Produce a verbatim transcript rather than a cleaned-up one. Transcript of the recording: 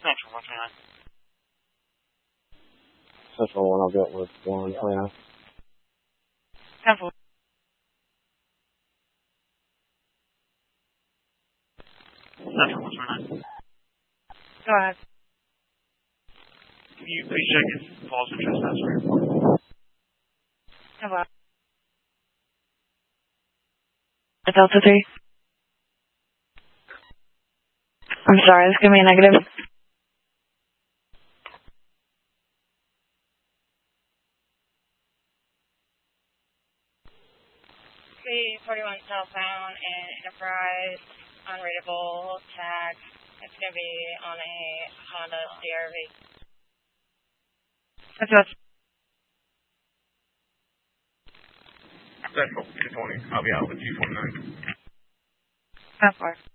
Central one twenty-nine. Central one, I'll get with one twenty-nine. Central. Central one twenty-nine. Go ahead. Can you please check his false and trespass report? Hello. Delta three. I'm sorry, this is going to be a negative. three forty-one southbound and Enterprise, unreadable tag. It's going to be on a Honda C R V. That's us. Central two twenty. I'll be out with two twenty-nine. How far?